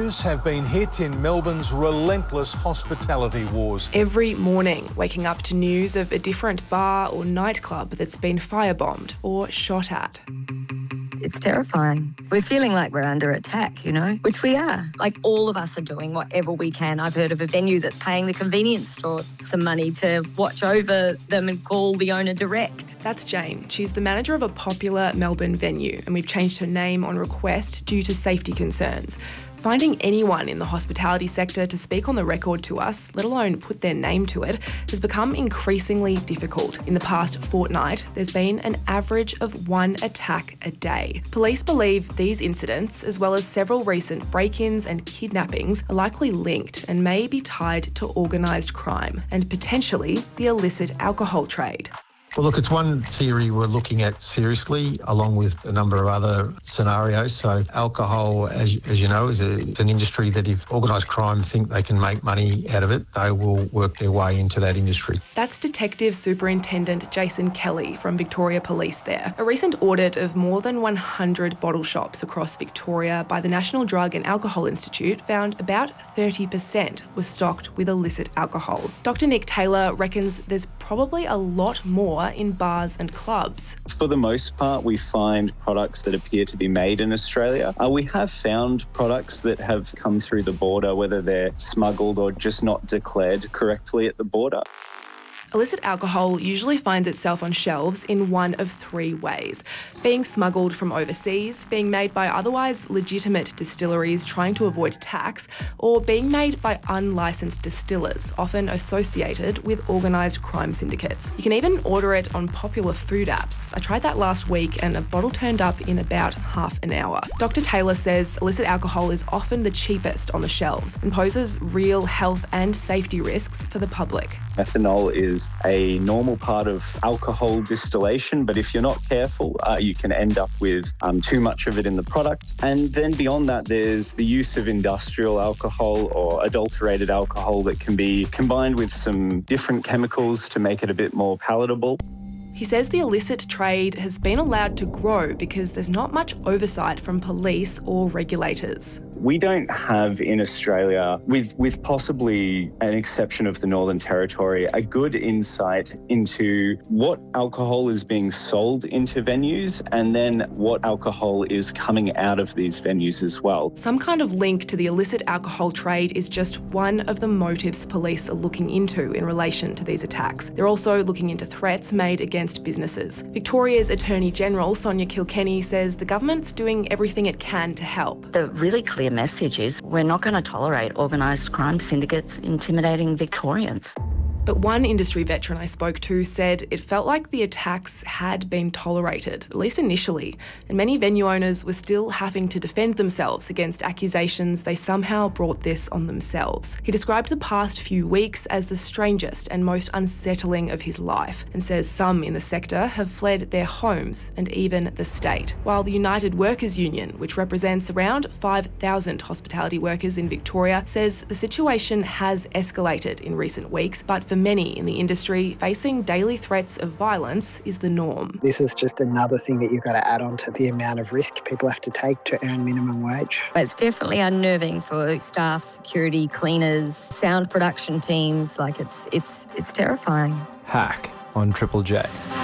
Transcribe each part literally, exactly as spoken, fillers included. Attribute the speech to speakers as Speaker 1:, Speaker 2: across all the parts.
Speaker 1: Millions have been hit in Melbourne's relentless hospitality wars.
Speaker 2: Every morning, waking up to news of a different bar or nightclub that's been firebombed or shot at.
Speaker 3: It's terrifying. We're feeling like we're under attack, you know, which we are. Like, all of us are doing whatever we can. I've heard of a venue that's paying the convenience store some money to watch over them and call the owner direct.
Speaker 2: That's Jane. She's the manager of a popular Melbourne venue, and we've changed her name on request due to safety concerns. Finding anyone in the hospitality sector to speak on the record to us, let alone put their name to it, has become increasingly difficult. In the past fortnight, there's been an average of one attack a day. Police believe these incidents, as well as several recent break-ins and kidnappings, are likely linked and may be tied to organised crime and potentially the illicit alcohol trade.
Speaker 4: Well, look, it's one theory we're looking at seriously, along with a number of other scenarios. So alcohol, as, as you know, is a, it's an industry that if organised crime think they can make money out of it, they will work their way into that industry.
Speaker 2: That's Detective Superintendent Jason Kelly from Victoria Police there. A recent audit of more than one hundred bottle shops across Victoria by the National Drug and Alcohol Institute found about thirty percent were stocked with illicit alcohol. Doctor Nick Taylor reckons there's probably a lot more in bars and clubs.
Speaker 5: For the most part, we find products that appear to be made in Australia. Uh, we have found products that have come through the border, whether they're smuggled or just not declared correctly at the border.
Speaker 2: Illicit alcohol usually finds itself on shelves in one of three ways: being smuggled from overseas, being made by otherwise legitimate distilleries trying to avoid tax, or being made by unlicensed distillers, often associated with organised crime syndicates. You can even order it on popular food apps. I tried that last week and a bottle turned up in about half an hour. Doctor Taylor says illicit alcohol is often the cheapest on the shelves and poses real health and safety risks for the public.
Speaker 5: Methanol is a normal part of alcohol distillation, but if you're not careful, uh, you can end up with um, too much of it in the product. And then beyond that, there's the use of industrial alcohol or adulterated alcohol that can be combined with some different chemicals to make it a bit more palatable.
Speaker 2: He says the illicit trade has been allowed to grow because there's not much oversight from police or regulators.
Speaker 5: We don't have in Australia, with, with possibly an exception of the Northern Territory, a good insight into what alcohol is being sold into venues and then what alcohol is coming out of these venues as well.
Speaker 2: Some kind of link to the illicit alcohol trade is just one of the motives police are looking into in relation to these attacks. They're also looking into threats made against businesses. Victoria's Attorney General, Sonia Kilkenny, says the government's doing everything it can to help.
Speaker 6: The really clear message is we're not going to tolerate organised crime syndicates intimidating Victorians.
Speaker 2: But one industry veteran I spoke to said it felt like the attacks had been tolerated, at least initially, and many venue owners were still having to defend themselves against accusations they somehow brought this on themselves. He described the past few weeks as the strangest and most unsettling of his life, and says some in the sector have fled their homes and even the state. While the United Workers Union, which represents around five thousand hospitality workers in Victoria, says the situation has escalated in recent weeks, but for many in the industry, facing daily threats of violence is the norm.
Speaker 7: This is just another thing that you've got to add on to the amount of risk people have to take to earn minimum wage.
Speaker 3: It's definitely unnerving for staff, security, cleaners, sound production teams. Like, it's it's it's terrifying.
Speaker 8: Hack on Triple J.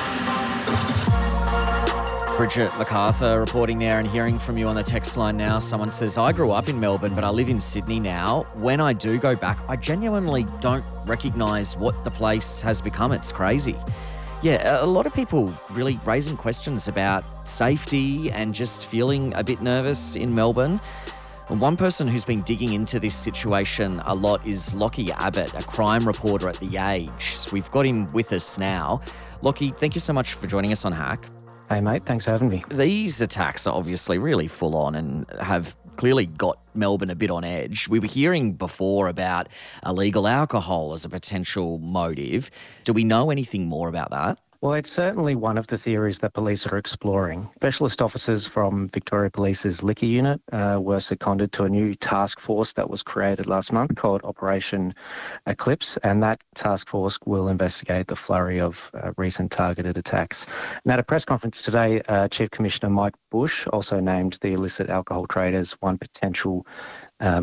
Speaker 9: Bridget MacArthur reporting there and hearing from you on the text line now. Someone says, I grew up in Melbourne, but I live in Sydney now. When I do go back, I genuinely don't recognise what the place has become. It's crazy. Yeah, a lot of people really raising questions about safety and just feeling a bit nervous in Melbourne. And one person who's been digging into this situation a lot is Lockie Abbott, a crime reporter at The Age. So we've got him with us now. Lockie, thank you so much for joining us on Hack.
Speaker 10: Hey, mate. Thanks for having me.
Speaker 9: These attacks are obviously really full on and have clearly got Melbourne a bit on edge. We were hearing before about illegal alcohol as a potential motive. Do we know anything more about that?
Speaker 10: Well, it's certainly one of the theories that police are exploring. Specialist officers from Victoria Police's liquor unit uh, were seconded to a new task force that was created last month called Operation Eclipse, and that task force will investigate the flurry of uh, recent targeted attacks. And at a press conference today, uh, Chief Commissioner Mike Bush also named the illicit alcohol trade as one potential